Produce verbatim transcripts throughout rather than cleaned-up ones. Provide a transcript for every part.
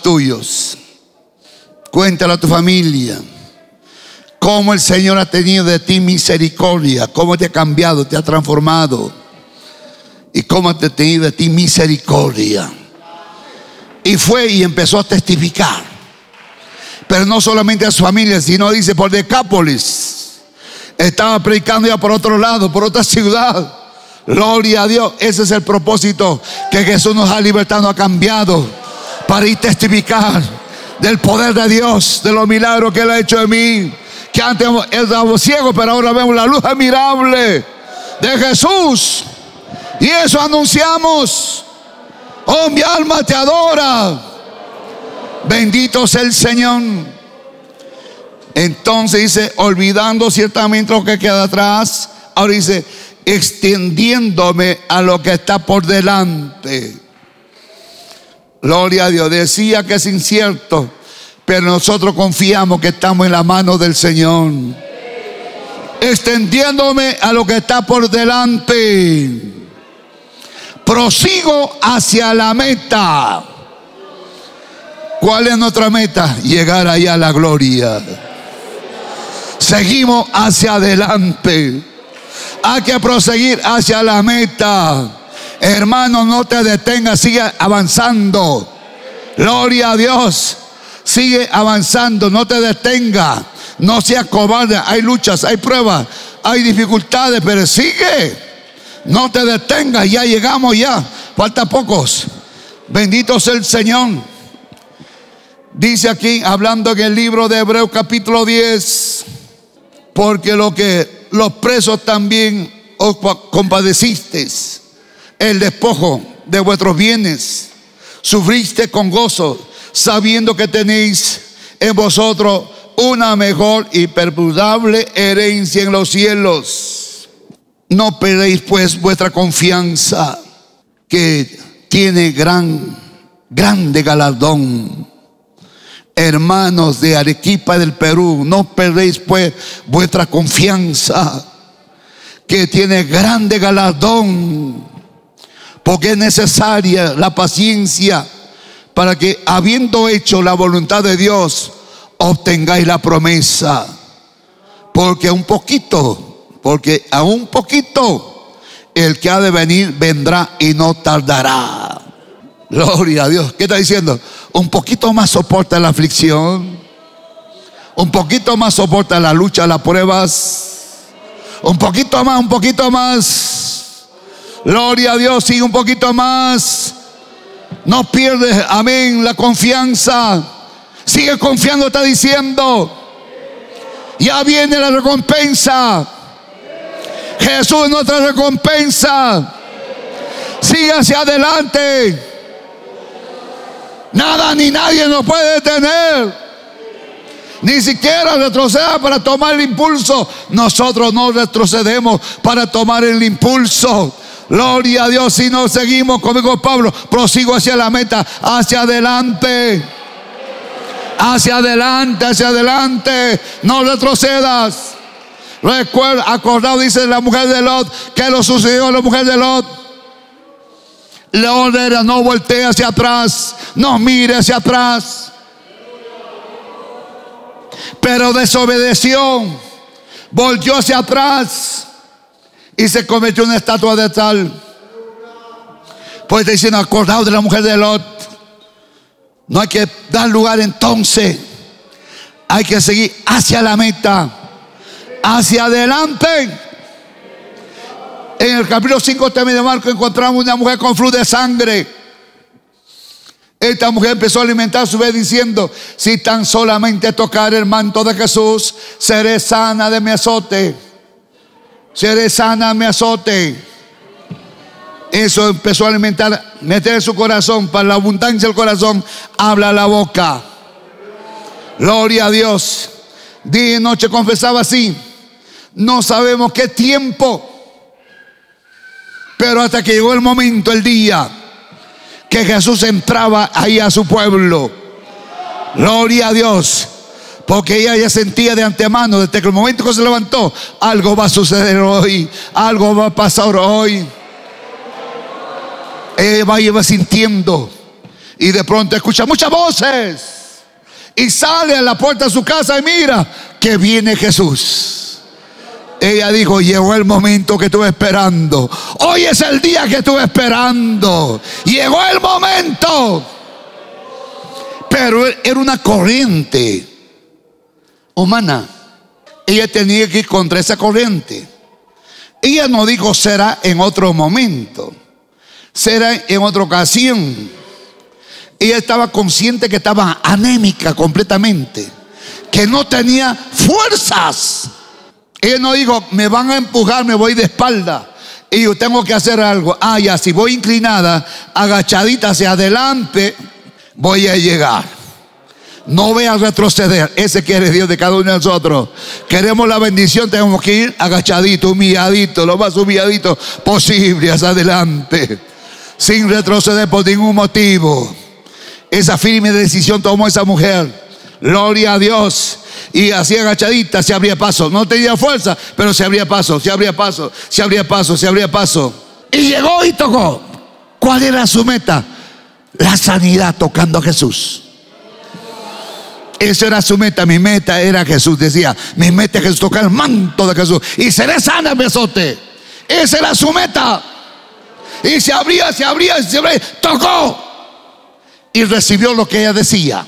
los tuyos. Cuéntalo a tu familia. Cómo el Señor ha tenido de ti misericordia. Cómo te ha cambiado, te ha transformado. Y cómo ha tenido de ti misericordia. Y fue y empezó a testificar. Pero no solamente a su familia, sino dice por Decápolis. Estaba predicando ya por otro lado, por otra ciudad. Gloria a Dios. Ese es el propósito que Jesús nos ha libertado, ha cambiado, para ir testificar del poder de Dios, de los milagros que Él ha hecho en mí. Que antes estábamos ciegos, pero ahora vemos la luz admirable de Jesús. Y eso anunciamos. Oh, mi alma te adora. Bendito sea el Señor. Entonces dice, olvidando ciertamente lo que queda atrás. Ahora dice, extendiéndome a lo que está por delante. Gloria a Dios. Decía que es incierto, pero nosotros confiamos que estamos en la mano del Señor. Extendiéndome a lo que está por delante. Prosigo hacia la meta. ¿Cuál es nuestra meta? Llegar allá a la gloria. Seguimos hacia adelante. Hay que proseguir hacia la meta. Hermano, no te detengas, sigue avanzando. Gloria a Dios. Sigue avanzando, no te detengas. No seas cobarde. Hay luchas, hay pruebas, hay dificultades, pero sigue. No te detengas, ya llegamos ya. Falta pocos. Bendito sea el Señor. Dice aquí, hablando en el libro de Hebreos capítulo diez. Porque lo que los presos también os compadecisteis, el despojo de vuestros bienes, sufriste con gozo, sabiendo que tenéis en vosotros una mejor y perdurable herencia en los cielos. No perdéis pues vuestra confianza, que tiene gran, grande galardón. Hermanos de Arequipa del Perú, no perdéis pues vuestra confianza, que tiene grande galardón, porque es necesaria la paciencia para que, habiendo hecho la voluntad de Dios, obtengáis la promesa. Porque un poquito Porque a un poquito el que ha de venir vendrá y no tardará. Gloria a Dios. ¿Qué está diciendo? Un poquito más soporta la aflicción. Un poquito más soporta la lucha, las pruebas. Un poquito más, un poquito más. Gloria a Dios, sigue un poquito más. No pierdes, amén, la confianza. Sigue confiando, está diciendo. Ya viene la recompensa. Jesús es nuestra recompensa. Sigue hacia adelante. Nada ni nadie nos puede detener. Ni siquiera retroceda para tomar el impulso. Nosotros no retrocedemos para tomar el impulso. Gloria a Dios. Si no seguimos, como dijo Pablo, prosigo hacia la meta, hacia adelante. Hacia adelante, hacia adelante. No retrocedas. Recuerda, acordado, dice la mujer de Lot, que lo sucedió a la mujer de Lot. La orden era: no voltee hacia atrás, no mire hacia atrás. Pero desobedeció, volvió hacia atrás y se convirtió en una estatua de sal. Pues está diciendo, acordado de la mujer de Lot. No hay que dar lugar entonces. Hay que seguir hacia la meta, hacia adelante. En el capítulo cinco también de Marcos encontramos una mujer con flujo de sangre. Esta mujer empezó a alimentar su vida diciendo: si tan solamente tocar el manto de Jesús, seré sana de mi azote. Seré sana de mi azote. Eso empezó a alimentar, meter en su corazón. Para la abundancia del corazón habla la boca. Gloria a Dios. Día y noche confesaba así. No sabemos qué tiempo, pero hasta que llegó el momento, el día que Jesús entraba ahí a su pueblo. Gloria a Dios. Porque ella ya sentía de antemano, desde que el momento que se levantó, algo va a suceder hoy, algo va a pasar hoy. Ella iba sintiendo. Y de pronto escucha muchas voces. Y sale a la puerta de su casa y mira que viene Jesús. Ella dijo: llegó el momento que estuve esperando. Hoy es el día que estuve esperando. Llegó el momento. Pero era una corriente humana. Ella tenía que ir contra esa corriente. Ella no dijo será en otro momento, será en otra ocasión. Ella estaba consciente que estaba anémica completamente, que no tenía fuerzas. Ella no dijo: me van a empujar, me voy de espalda y yo tengo que hacer algo. Ah, ya, si voy inclinada, agachadita hacia adelante, voy a llegar. No voy a retroceder. Ese quiere Dios de cada uno de nosotros. Queremos la bendición, tenemos que ir agachadito, humilladito, lo más humilladito posible hacia adelante, sin retroceder por ningún motivo. Esa firme decisión tomó esa mujer. Gloria a Dios. Y así agachadita se abría paso. No tenía fuerza, pero se abría paso, se abría paso, se abría paso, se abría paso. Y llegó y tocó. ¿Cuál era su meta? La sanidad, tocando a Jesús. Esa era su meta. Mi meta era Jesús. Decía: mi meta es Jesús, tocar el manto de Jesús y seré sana, me azote. Esa era su meta. Y se abría, se abría, se abría. Tocó y recibió lo que ella decía.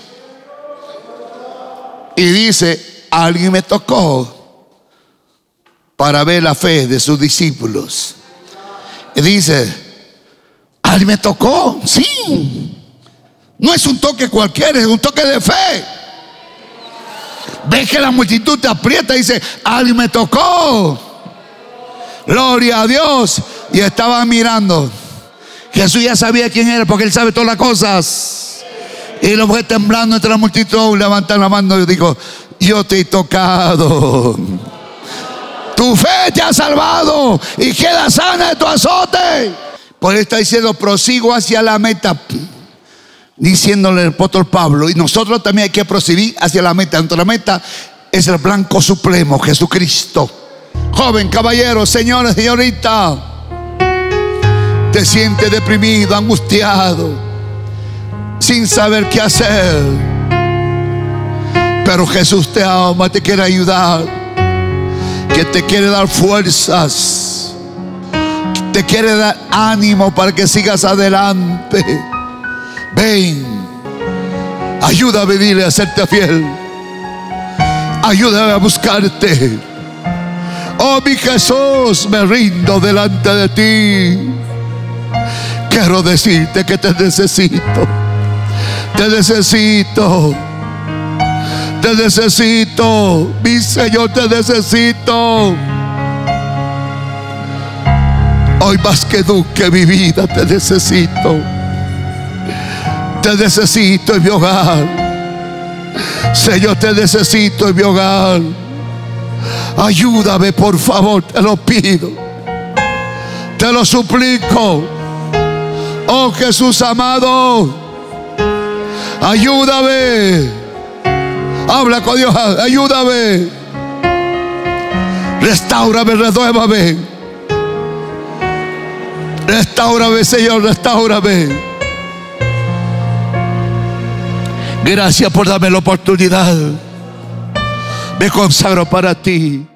Y dice: alguien me tocó para ver la fe de sus discípulos. Y dice: alguien me tocó. Sí, no es un toque cualquiera, es un toque de fe. Ves que la multitud te aprieta y dice: alguien me tocó. Gloria a Dios. Y estaba mirando. Jesús ya sabía quién era, porque Él sabe todas las cosas. Y lo fue temblando entre la multitud, levantando la mano y dijo: yo te he tocado. Tu fe te ha salvado y queda sana de tu azote. Por eso está diciendo: prosigo hacia la meta, diciéndole el apóstol Pablo. Y nosotros también hay que proseguir hacia la meta. Nuestra meta es el blanco supremo, Jesucristo. Joven, caballero, señora, señorita, te sientes deprimido, angustiado, sin saber qué hacer. Pero Jesús te ama, te quiere ayudar, que te quiere dar fuerzas, te quiere dar ánimo para que sigas adelante. Ven, ayúdame, dile, a serte fiel. Ayúdame a buscarte. Oh, mi Jesús, me rindo delante de ti. Quiero decirte que te necesito. Te necesito. Te necesito. Mi Señor, te necesito. Hoy más que nunca en mi vida te necesito. Te necesito en mi hogar. Señor, te necesito en mi hogar. Ayúdame, por favor, te lo pido. Te lo suplico. Oh, Jesús amado, ayúdame. Habla con Dios, ayúdame. Restáurame, renuévame. Restáurame, Señor, restáurame. Gracias por darme la oportunidad. Me consagro para ti.